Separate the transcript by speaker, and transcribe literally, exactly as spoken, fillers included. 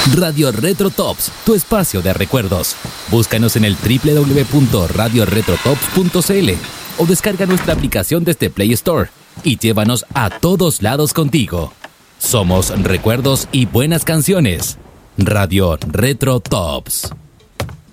Speaker 1: Radio Retro Tops, tu espacio de recuerdos. Búscanos en el doble u doble u doble u punto radio retro tops punto c l o descarga nuestra aplicación desde Play Store y llévanos a todos lados contigo. Somos recuerdos y buenas canciones. Radio Retro Tops.